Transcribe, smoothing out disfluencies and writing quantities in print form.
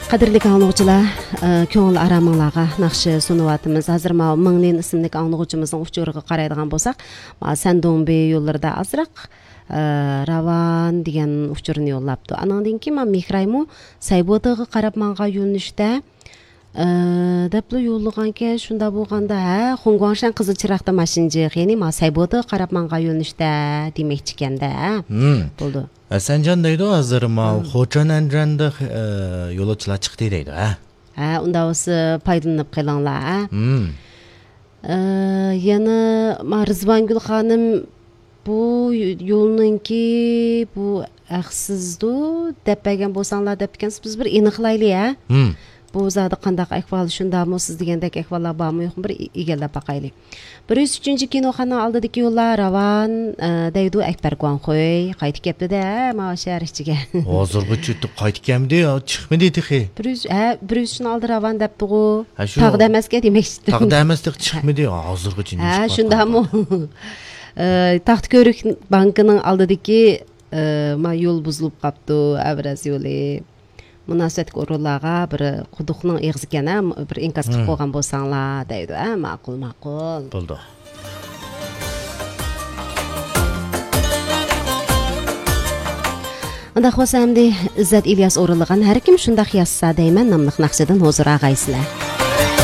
Qadrli anlıqçılar, köngül aramыңларга нақшы sunуп атабыз. Азыр Мыңнен исимlik anlıqçımızın учурга карайдыган болсак, Сандомбе yollarida азыраак Раван деген учурун yollaптı. Андан кийин Михрайму Сайботага карап манга юнүштө Даплы yollagan ке, шунда болганда, Хунгуаншан кызыл чыракта машинчы, яни Сайботага карап манга юнүштө демекчи экенде. Болду. Сенжан deydi hazır Hoçan Endra'nda yolcular çıktı deydi Onda осы пайдаланып кыйлаңлар. Яны Рызвангүл ханым bu yolunki bu ақсызды деп бәген болсаңлар деп екенсіз, біз бір еніқлайлы, Bu zada qandaq ahval şundamı siz degендek ahvallar barmı yo'qmi bir egallab baqaylik. 103-cü kinoxana aldidagi yo'llar Ravan deydi Akbar Guanxoy qaytib keldi-de, ma şəhərçiga. Hozirga chiqib qaytib keldi, chiqmadi dedi. 103-ni aldı Ravan debdi o. Taqda emasga demekdi. Taqda emasdi chiqmadi, hozirga chiqdi. Şundamı. Taxt Körük bankının aldidagi ma yo'l buzilib qapti, Avraz yo'li. Münasibetlik orunlarga bir quduqning eg'zigana bir inkos qilib qo'ygan bo'lsanglar deydi. Ma'qul. Bo'ldi. Unda xo'samdi İzzat İlyas o'rinlagan har kim shundaq yazsa deyman nomliq naqshidan hozir ag'aysizlar.